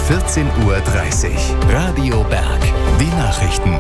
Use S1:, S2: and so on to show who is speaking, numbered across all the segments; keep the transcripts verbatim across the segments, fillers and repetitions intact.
S1: vierzehn Uhr dreißig. Radio Berg. Die Nachrichten.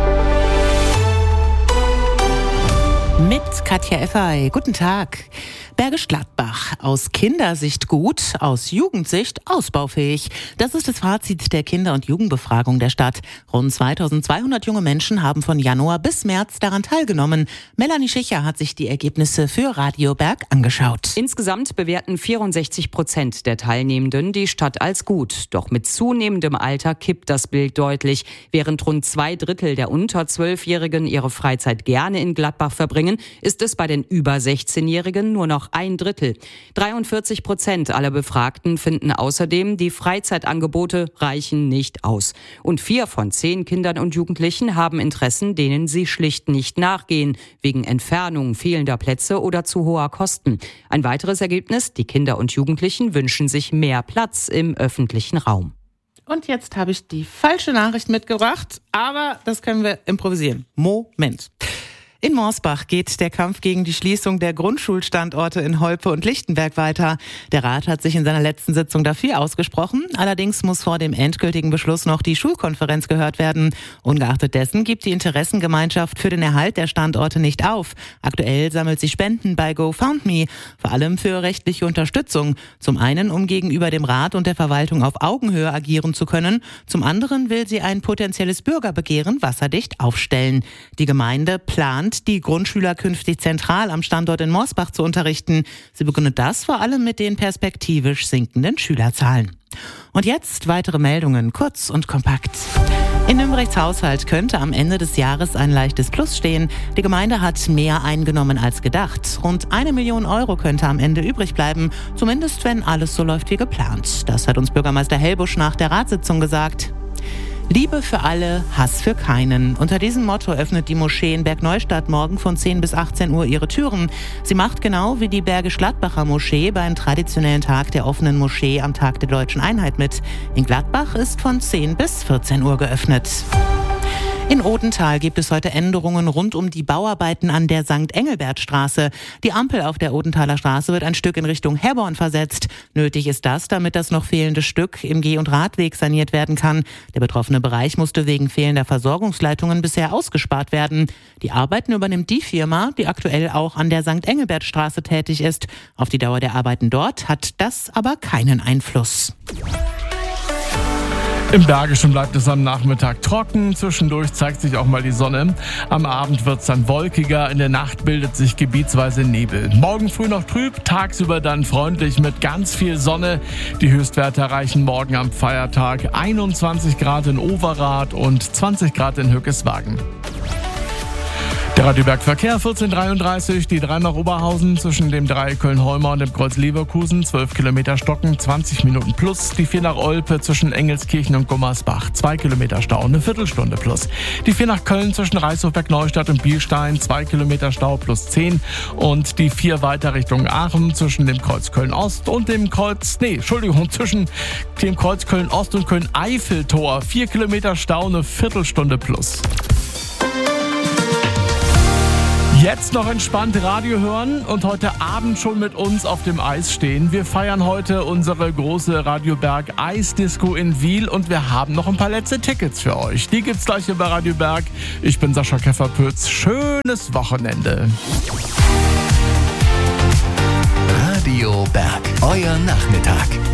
S2: Mit Katja Effay. Guten Tag. Bergisch Gladbach. Aus Kindersicht gut, aus Jugendsicht ausbaufähig. Das ist das Fazit der Kinder- und Jugendbefragung der Stadt. Rund zweitausendzweihundert junge Menschen haben von Januar bis März daran teilgenommen. Melanie Schicher hat sich die Ergebnisse für Radio Berg angeschaut.
S3: Insgesamt bewerten vierundsechzig Prozent der Teilnehmenden die Stadt als gut. Doch mit zunehmendem Alter kippt das Bild deutlich. Während rund zwei Drittel der unter zwölfjährigen ihre Freizeit gerne in Gladbach verbringen, ist es bei den über sechzehnjährigen nur noch ein Drittel. dreiundvierzig Prozent aller Befragten finden außerdem, die Freizeitangebote reichen nicht aus. Und vier von zehn Kindern und Jugendlichen haben Interessen, denen sie schlicht nicht nachgehen, wegen Entfernung, fehlender Plätze oder zu hoher Kosten. Ein weiteres Ergebnis, die Kinder und Jugendlichen wünschen sich mehr Platz im öffentlichen Raum.
S2: Und jetzt habe ich die falsche Nachricht mitgebracht, aber das können wir improvisieren. Moment. In Morsbach geht der Kampf gegen die Schließung der Grundschulstandorte in Holpe und Lichtenberg weiter. Der Rat hat sich in seiner letzten Sitzung dafür ausgesprochen. Allerdings muss vor dem endgültigen Beschluss noch die Schulkonferenz gehört werden. Ungeachtet dessen gibt die Interessengemeinschaft für den Erhalt der Standorte nicht auf. Aktuell sammelt sie Spenden bei GoFundMe, vor allem für rechtliche Unterstützung. Zum einen, um gegenüber dem Rat und der Verwaltung auf Augenhöhe agieren zu können. Zum anderen will sie ein potenzielles Bürgerbegehren wasserdicht aufstellen. Die Gemeinde plant, die Grundschüler künftig zentral am Standort in Morsbach zu unterrichten. Sie begründet das vor allem mit den perspektivisch sinkenden Schülerzahlen. Und jetzt weitere Meldungen, kurz und kompakt. In Nümbrechts Haushalt könnte am Ende des Jahres ein leichtes Plus stehen. Die Gemeinde hat mehr eingenommen als gedacht. Rund eine Million Euro könnte am Ende übrig bleiben, zumindest wenn alles so läuft wie geplant. Das hat uns Bürgermeister Hellbusch nach der Ratssitzung gesagt. Liebe für alle, Hass für keinen. Unter diesem Motto öffnet die Moschee in Bergneustadt morgen von zehn bis achtzehn Uhr ihre Türen. Sie macht genau wie die Bergisch Gladbacher Moschee beim traditionellen Tag der offenen Moschee am Tag der Deutschen Einheit mit. In Gladbach ist von zehn bis vierzehn Uhr geöffnet. In Odenthal gibt es heute Änderungen rund um die Bauarbeiten an der Sankt Engelbert-Straße. Die Ampel auf der Odenthaler Straße wird ein Stück in Richtung Herborn versetzt. Nötig ist das, damit das noch fehlende Stück im Geh- und Radweg saniert werden kann. Der betroffene Bereich musste wegen fehlender Versorgungsleitungen bisher ausgespart werden. Die Arbeiten übernimmt die Firma, die aktuell auch an der Sankt Engelbert-Straße tätig ist. Auf die Dauer der Arbeiten dort hat das aber keinen Einfluss.
S4: Im Bergischen bleibt es am Nachmittag trocken, zwischendurch zeigt sich auch mal die Sonne. Am Abend wird es dann wolkiger, in der Nacht bildet sich gebietsweise Nebel. Morgen früh noch trüb, tagsüber dann freundlich mit ganz viel Sonne. Die Höchstwerte erreichen morgen am Feiertag einundzwanzig Grad in Overath und zwanzig Grad in Hückeswagen. Der Radio Berg Verkehr vierzehn Uhr dreiunddreißig, die drei nach Oberhausen zwischen dem drei Köln-Holmer und dem Kreuz Leverkusen, zwölf Kilometer Stocken, zwanzig Minuten plus. Die vier nach Olpe zwischen Engelskirchen und Gummersbach, zwei Kilometer Stau, eine Viertelstunde plus. Die vier nach Köln zwischen Reißhofberg-Neustadt und Bielstein, zwei Kilometer Stau plus zehn. Und die vier weiter Richtung Aachen zwischen dem Kreuz Köln-Ost und dem Kreuz, nee, Entschuldigung, zwischen dem Kreuz Köln-Ost und Köln-Eiffeltor, vier Kilometer Stau, eine Viertelstunde plus. Jetzt noch entspannt Radio hören und heute Abend schon mit uns auf dem Eis stehen. Wir feiern heute unsere große Radio Berg Eisdisco in Wiel und wir haben noch ein paar letzte Tickets für euch. Die gibt's gleich hier bei Radio Berg. Ich bin Sascha Kefferpütz. Schönes Wochenende.
S1: Radio Berg, euer Nachmittag.